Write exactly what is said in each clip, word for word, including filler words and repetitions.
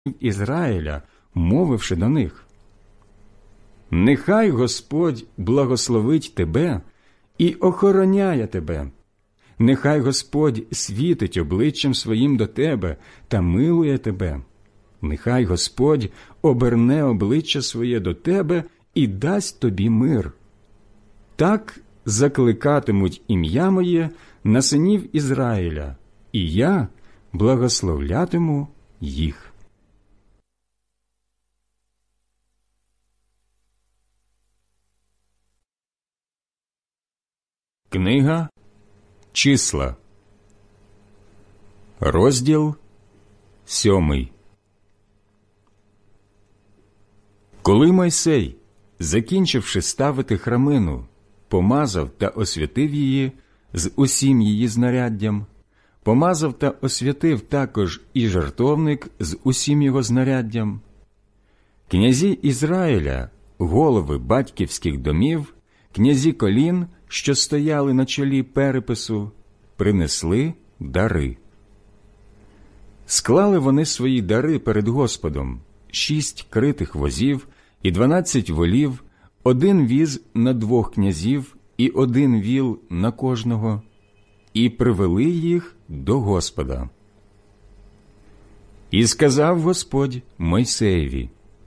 Ізраїля, мовивши до них: «Нехай Господь благословить тебе і охороняє тебе. Нехай Господь світить обличчям своїм до тебе та милує тебе. Нехай Господь оберне обличчя своє до тебе і дасть тобі мир. Так закликатимуть ім'я моє на синів Ізраїля, і я благословлятиму їх». Книга Числа, розділ сьомий. Коли Мойсей, закінчивши ставити храмину, помазав та освятив її з усім її знаряддям, помазав та освятив також і жертовник з усім його знаряддям, князі Ізраїля, голови батьківських домів, князі колін, що стояли на чолі перепису, принесли дари. Склали вони свої дари перед Господом: шість критих возів і дванадцять волів, один віз на двох князів і один віл на кожного, і привели їх до Господа. І сказав Господь Мойсеєві: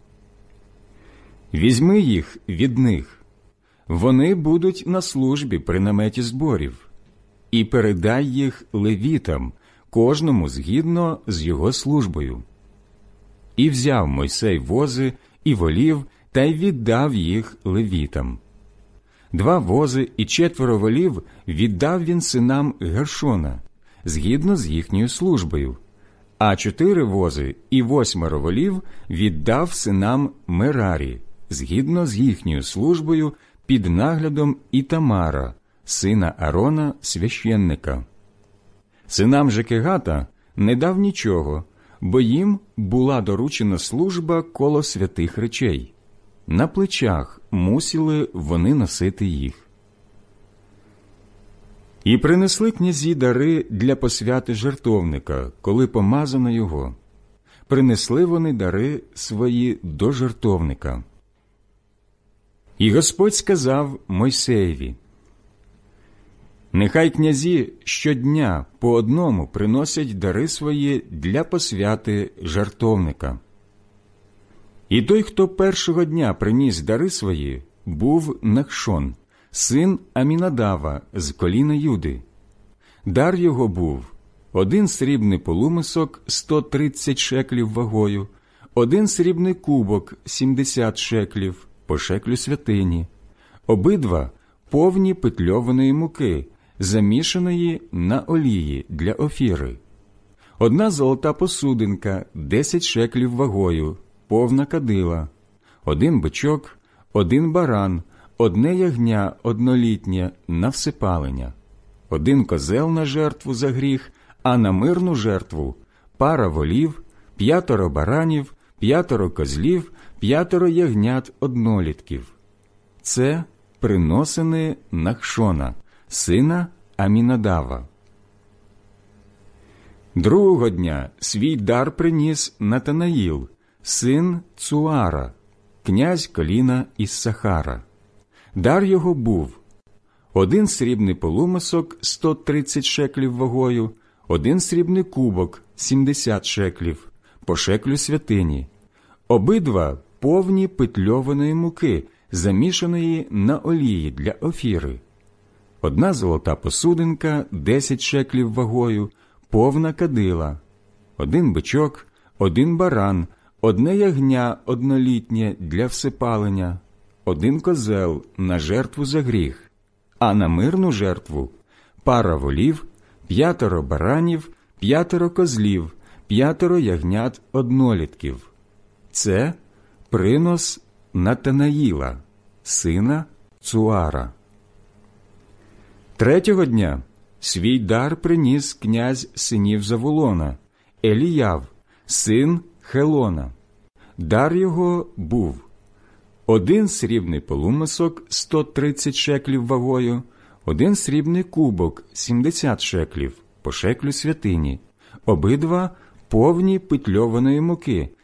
«Візьми їх від них, вони будуть на службі при наметі зборів, і передай їх левітам, кожному згідно з його службою». І взяв Мойсей вози і волів та й віддав їх левітам. Два вози і четверо волів віддав він синам Гершона, згідно з їхньою службою, а чотири вози і восьмеро волів віддав синам Мерарі, згідно з їхньою службою, під наглядом Ітамара, сина Арона, священника. Синам же Кегата не дав нічого, бо їм була доручена служба коло святих речей. На плечах мусили вони носити їх. І принесли князі дари для посвяти жертовника, коли помазано його. Принесли вони дари свої до жертовника. І Господь сказав Мойсеєві: «Нехай князі щодня по одному приносять дари свої для посвяти жертовника». І той, хто першого дня приніс дари свої, був Нахшон, син Амінадава з коліна Юди. Дар його був один срібний полумисок сто тридцять шеклів вагою, один срібний кубок сімдесят шеклів, по шеклю святині, обидва повні петльованої муки, замішаної на олії для офіри, одна золота посудинка десять шеклів вагою, повна кадила, один бичок, один баран, одне ягня однолітнє на всипалення, один козел на жертву за гріх, а на мирну жертву пара волів, п'ятеро баранів, п'ятеро козлів, п'ятеро ягнят однолітків. Це приносини Нахшона, сина Амінадава. Другого дня свій дар приніс Натанаїл, син Цуара, князь коліна Іссахара. Дар його був один срібний полумисок сто тридцять шеклів вагою, один срібний кубок сімдесят шеклів, по шеклю святині, обидва повні петльованої муки, замішаної на олії для офіри, одна золота посудинка десять шеклів вагою, повна кадила, один бичок, один баран, одне ягня однолітнє для всипалення, один козел на жертву за гріх, а на мирну жертву пара волів, п'ятеро баранів, п'ятеро козлів, п'ятеро ягнят однолітків. Це принос Натанаїла, сина Цуара. Третього дня свій дар приніс князь синів Завулона, Еліяв, син Хелона. Дар його був один срібний полумисок сто тридцять шеклів вагою, один срібний кубок сімдесят шеклів, по шеклю святині, обидва повні петльованої муки,